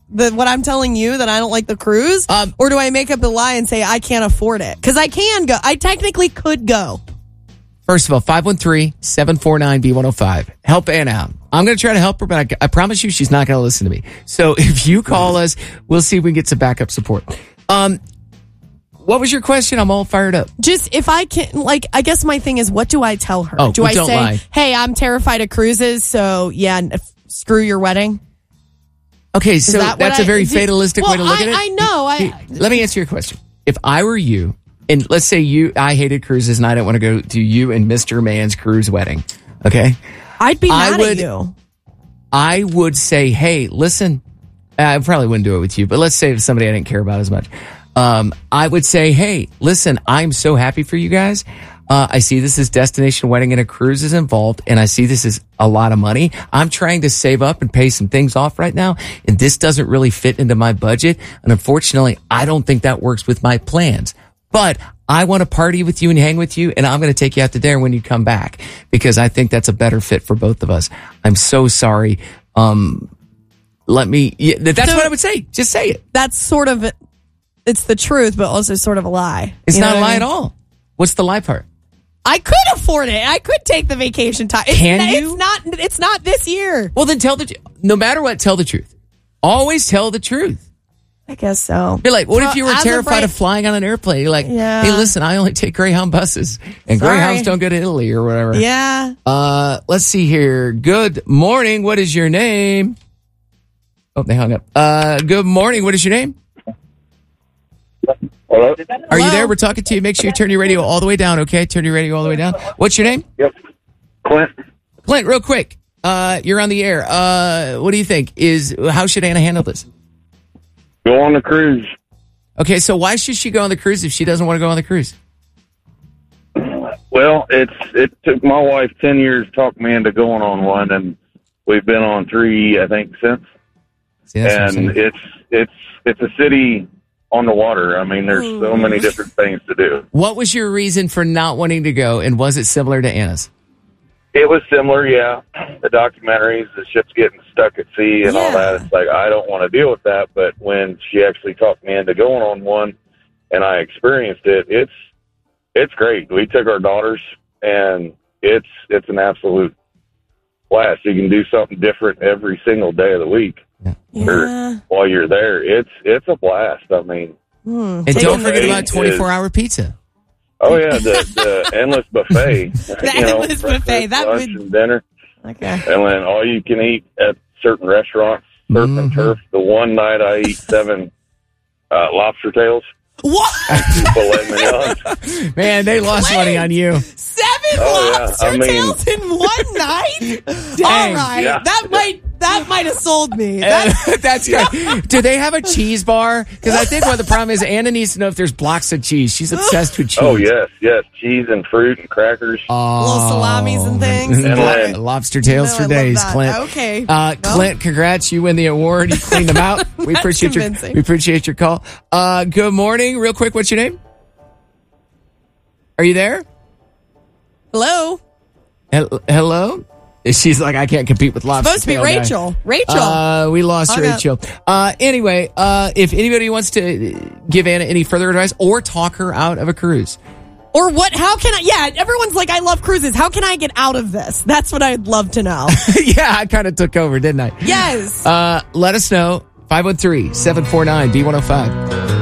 what I'm telling you, that I don't like the cruise? Or do I make up a lie and say I can't afford it? Because I can go. I technically could go. First of all, 513-749-B105. Help Ann out. I'm going to try to help her, but I promise you she's not going to listen to me. So if you call us, we'll see if we can get some backup support. What was your question? I'm all fired up. Just if I can, I guess my thing is, what do I tell her? Oh, do I don't say, lie. hey, I'm terrified of cruises, so yeah, screw your wedding? Okay, so that's a very fatalistic way to look at it. I know. Let me answer your question. If I were you, and let's say I hated cruises and I didn't want to go to you and Mr. Mann's cruise wedding, okay? I'd be mad at you. I would say, hey, listen, I probably wouldn't do it with you, but let's say if somebody I didn't care about as much. I would say, hey, listen, I'm so happy for you guys. I see this as destination wedding and a cruise is involved, and I see this as a lot of money. I'm trying to save up and pay some things off right now, and this doesn't really fit into my budget. And unfortunately, I don't think that works with my plans. But I want to party with you and hang with you, and I'm going to take you out to dinner when you come back because I think that's a better fit for both of us. I'm so sorry. That's what I would say. Just say it. That's sort of, it's the truth, but also sort of a lie. It's not a lie at all. What's the lie part? I could afford it. I could take the vacation time. Can you? It's not this year. Well, then no matter what, tell the truth. Always tell the truth. I guess so. You're like, what if you were terrified of flying on an airplane? You're like, hey, listen, I only take Greyhound buses, and Greyhounds don't go to Italy or whatever. Yeah. Let's see here. Good morning. What is your name? Oh, they hung up. Good morning. What is your name? Hello? Are you there? We're talking to you. Make sure you turn your radio all the way down, okay? Turn your radio all the way down. What's your name? Yep. Clint. Clint, real quick. You're on the air. What do you think? How should Anna handle this? Go on the cruise. Okay, so why should she go on the cruise if she doesn't want to go on the cruise? Well, it took my wife 10 years to talk me into going on one, and we've been on 3, I think, since. See, and it's a city on the water. I mean, there's so many different things to do. What was your reason for not wanting to go, and was it similar to Anna's? It was similar, yeah. The documentaries, the ship's getting stuck at sea and all that. It's like, I don't want to deal with that. But when she actually talked me into going on one and I experienced it, it's great. We took our daughters, and it's an absolute blast. You can do something different every single day of the week. While you're there. It's a blast. I mean, and don't forget about 24-hour pizza. Oh yeah, the endless buffet. The endless buffet. That lunch would and dinner. Okay. And then all you can eat at certain restaurants. Surf and turf. The one night I eat 7 lobster tails. What? Filet mignons. Man, they lost money on you. 7 lobster tails in one night? All right. Yeah. That might have sold me. That's good. Do they have a cheese bar? Because I think what the problem is, Anna needs to know if there's blocks of cheese. She's obsessed with cheese. Oh, yes. Cheese and fruit and crackers. Little salamis and things. And lobster tails for days, Clint. Okay. Clint, congrats. You win the award. You cleaned them out. We appreciate your call. Good morning. Real quick, what's your name? Are you there? Hello? Hello? She's like, I can't compete with lobster. Supposed to be Rachel. Guy. Rachel. We lost Rachel. Anyway, if anybody wants to give Anna any further advice or talk her out of a cruise. Or what? How can I? Yeah, everyone's like, I love cruises. How can I get out of this? That's what I'd love to know. Yeah, I kind of took over, didn't I? Yes. Let us know. 513-749-B105.